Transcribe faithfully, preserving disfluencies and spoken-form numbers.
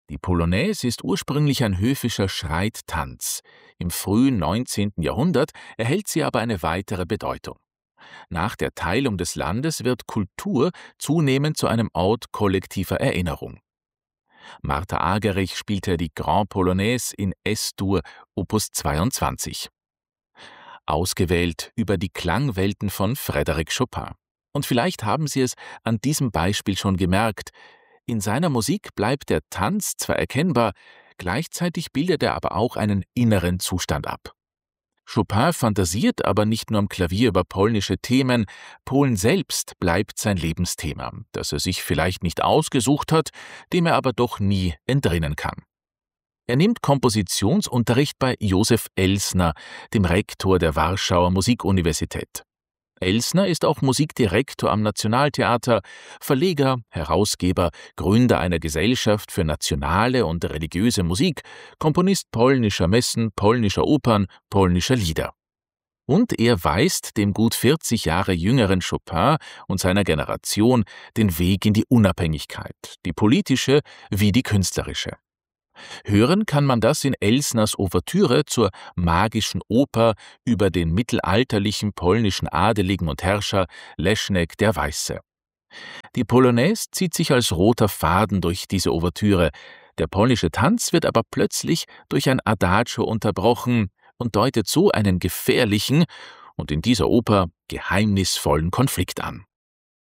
Die Polonaise ist ursprünglich ein höfischer Schreittanz. Im frühen neunzehnten Jahrhundert erhält sie aber eine weitere Bedeutung. Nach der Teilung des Landes wird Kultur zunehmend zu einem Ort kollektiver Erinnerung. Martha Argerich spielte die Grand Polonaise in S-Dur, Opus zweiundzwanzig. Ausgewählt über die Klangwelten von Frédéric Chopin. Und vielleicht haben Sie es an diesem Beispiel schon gemerkt: In seiner Musik bleibt der Tanz zwar erkennbar, gleichzeitig bildet er aber auch einen inneren Zustand ab. Chopin fantasiert aber nicht nur am Klavier über polnische Themen, Polen selbst bleibt sein Lebensthema, das er sich vielleicht nicht ausgesucht hat, dem er aber doch nie entrinnen kann. Er nimmt Kompositionsunterricht bei Josef Elsner, dem Rektor der Warschauer Musikuniversität. Elsner ist auch Musikdirektor am Nationaltheater, Verleger, Herausgeber, Gründer einer Gesellschaft für nationale und religiöse Musik, Komponist polnischer Messen, polnischer Opern, polnischer Lieder. Und er weist dem gut vierzig Jahre jüngeren Chopin und seiner Generation den Weg in die Unabhängigkeit, die politische wie die künstlerische. Hören kann man das in Elsners Ouvertüre zur Magischen Oper über den mittelalterlichen polnischen Adeligen und Herrscher Leszek der Weiße. Die Polonaise zieht sich als roter Faden durch diese Ouvertüre, der polnische Tanz wird aber plötzlich durch ein Adagio unterbrochen und deutet so einen gefährlichen und in dieser Oper geheimnisvollen Konflikt an.